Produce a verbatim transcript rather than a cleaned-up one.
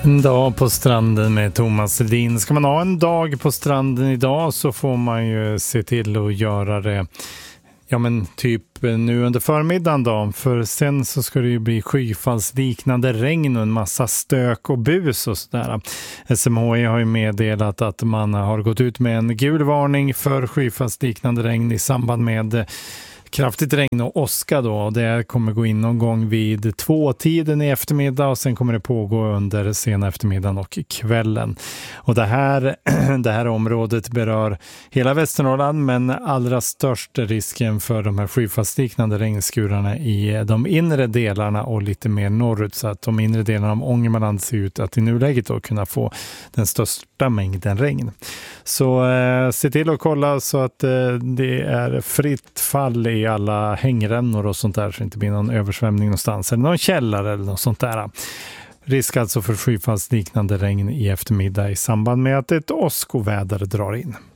En dag på stranden med Thomas Ledin. Ska man ha en dag på stranden idag så får man ju se till att göra det, ja men typ nu under förmiddagen då. För sen så ska det ju bli skyfallsliknande regn och en massa stök och bus och sådär. S M H I har ju meddelat att man har gått ut med en gul varning för skyfallsliknande regn i samband med kraftigt regn och åska då. Det kommer gå in någon gång vid två tiden i eftermiddag och sen kommer det pågå under sena eftermiddagen och kvällen. Och det här, det här området berör hela Västernorrland, men allra störst risken för de här skyfallsliknande regnskurarna i de inre delarna och lite mer norrut, så att de inre delarna av Ångermanland ser ut att i nuläget då kunna få den största mängden regn. Så eh, se till att kolla så att eh, det är fritt fall i alla hängrännor och sånt där, så det inte blir någon översvämning någonstans eller någon källare eller något sånt där. Risk alltså för skyfallsliknande regn i eftermiddag i samband med att ett åskoväder drar in.